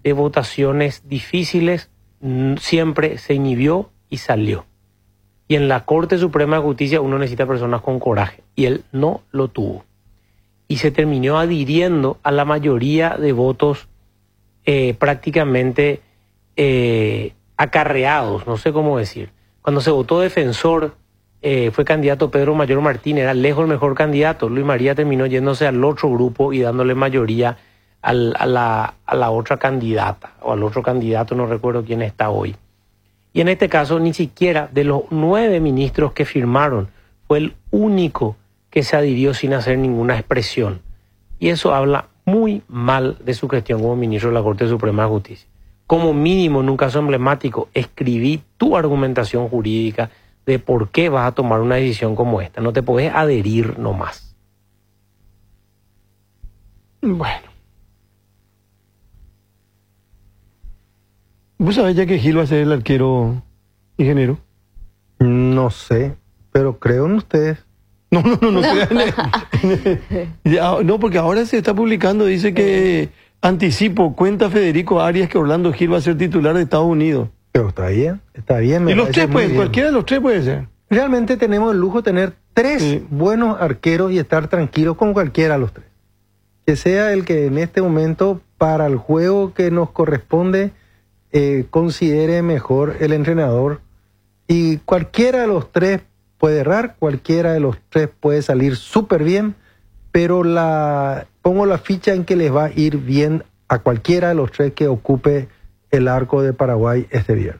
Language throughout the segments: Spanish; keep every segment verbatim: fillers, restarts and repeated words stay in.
de votaciones difíciles siempre se inhibió y salió. Y en la Corte Suprema de Justicia uno necesita personas con coraje, y él no lo tuvo. Y se terminó adhiriendo a la mayoría de votos eh, prácticamente eh, acarreados, no sé cómo decir. Cuando se votó defensor, eh, fue candidato Pedro Mayor Martínez, era lejos el mejor candidato. Luis María terminó yéndose al otro grupo y dándole mayoría al, a, la, a la otra candidata, o al otro candidato, no recuerdo quién está hoy. Y en este caso, ni siquiera de los nueve ministros que firmaron, fue el único que se adhirió sin hacer ninguna expresión. Y eso habla muy mal de su gestión como ministro de la Corte Suprema de Justicia. Como mínimo, en un caso emblemático, escribí tu argumentación jurídica de por qué vas a tomar una decisión como esta. No te podés adherir nomás. Bueno. ¿Vos sabés ya que Gil va a ser el arquero ingeniero? No sé, pero creo en ustedes. No, no, no, no crean. Ya, no, porque ahora se está publicando, dice que anticipo, cuenta Federico Arias que Orlando Gil va a ser titular de Estados Unidos. Pero está bien, está bien. Me y los tres, pues, bien. Cualquiera de los tres puede ser. Realmente tenemos el lujo de tener tres sí. buenos arqueros y estar tranquilos con cualquiera de los tres. Que sea el que en este momento, para el juego que nos corresponde, eh, considere mejor el entrenador. Y cualquiera de los tres puede errar, cualquiera de los tres puede salir súper bien, pero la pongo la ficha en que les va a ir bien a cualquiera de los tres que ocupe el arco de Paraguay este viernes.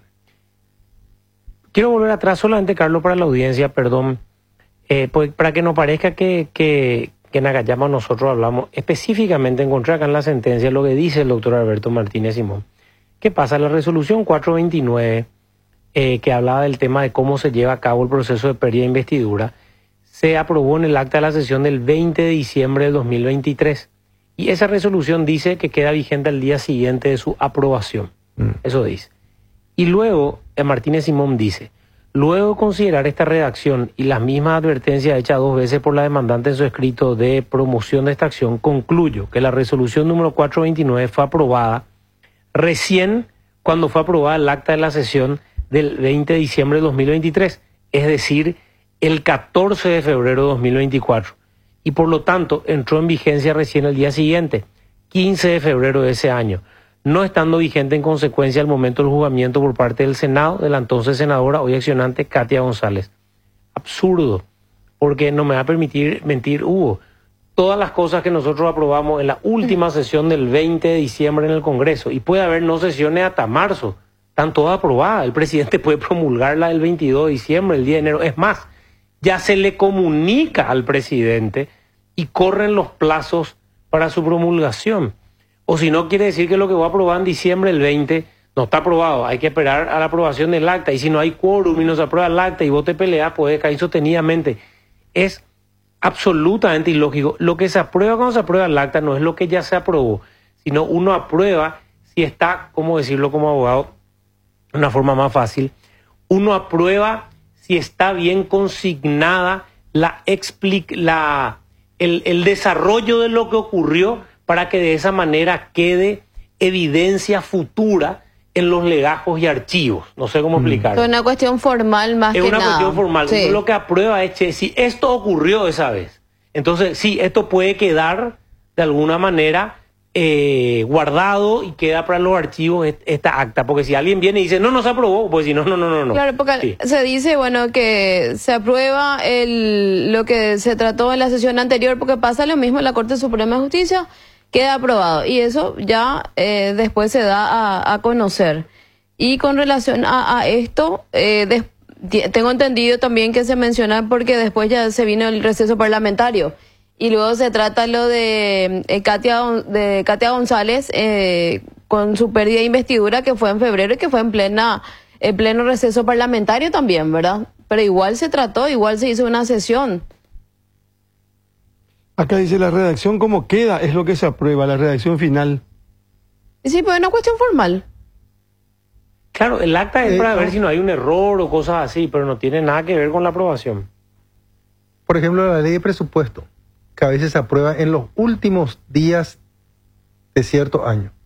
Quiero volver atrás solamente, Carlos, para la audiencia, perdón, eh, pues, para que no parezca que, que, que en Agayama nosotros hablamos específicamente, encontré acá en la sentencia lo que dice el doctor Alberto Martínez Simón. ¿Qué pasa? La resolución cuatrocientos veintinueve, eh, que hablaba del tema de cómo se lleva a cabo el proceso de pérdida de investidura, se aprobó en el acta de la sesión del veinte de diciembre del dos mil veintitrés. Y esa resolución dice que queda vigente al día siguiente de su aprobación. Mm. Eso dice. Y luego, Martínez Simón dice, luego de considerar esta redacción y las mismas advertencias hechas dos veces por la demandante en su escrito de promoción de esta acción, concluyo que la resolución número cuatrocientos veintinueve fue aprobada recién cuando fue aprobada el acta de la sesión del veinte de diciembre de dos mil veintitrés, es decir, el catorce de febrero de dos mil veinticuatro. Y por lo tanto entró en vigencia recién el día siguiente, quince de febrero de ese año, no estando vigente en consecuencia al momento del juzgamiento por parte del Senado, de la entonces senadora, hoy accionante, Katia González. Absurdo, porque no me va a permitir mentir, Hugo. Todas las cosas que nosotros aprobamos en la última sesión del veinte de diciembre en el Congreso, y puede haber no sesiones hasta marzo, están todas aprobadas. El presidente puede promulgarla el veintidós de diciembre, el día de enero. Es más, ya se le comunica al presidente y corren los plazos para su promulgación. O si no, quiere decir que lo que va a aprobar en diciembre el veinte no está aprobado. Hay que esperar a la aprobación del acta. Y si no hay quórum y no se aprueba el acta y vote pelea, puede caer sostenidamente. Es absolutamente ilógico. Lo que se aprueba cuando se aprueba el acta no es lo que ya se aprobó, sino uno aprueba si está, ¿cómo decirlo como abogado? De una forma más fácil. Uno aprueba si está bien consignada la, explic la el, el desarrollo de lo que ocurrió, para que de esa manera quede evidencia futura en los legajos y archivos. No sé cómo explicarlo. Es una cuestión formal más es que una nada. cuestión formal. Sí. Uno lo que aprueba es que si esto ocurrió esa vez, entonces sí, esto puede quedar de alguna manera eh, guardado y queda para los archivos esta acta. Porque si alguien viene y dice, no, no se aprobó, pues si no, no, no, no. no. Claro, porque sí. Se dice, bueno, que se aprueba el lo que se trató en la sesión anterior, porque pasa lo mismo en la Corte Suprema de Justicia, queda aprobado. Y eso ya eh, después se da a, a conocer. Y con relación a, a esto, eh, des, tengo entendido también que se menciona porque después ya se vino el receso parlamentario. Y luego se trata lo de, eh, Katia, de Katia González eh, con su pérdida de investidura, que fue en febrero y que fue en plena en pleno receso parlamentario también, ¿verdad? Pero igual se trató, igual se hizo una sesión. Acá dice la redacción, ¿cómo queda? Es lo que se aprueba, la redacción final. Sí, pues es una cuestión formal. Claro, el acta es Eh, para no. ver si no hay un error o cosas así, pero no tiene nada que ver con la aprobación. Por ejemplo, la ley de presupuesto, que a veces se aprueba en los últimos días de cierto año.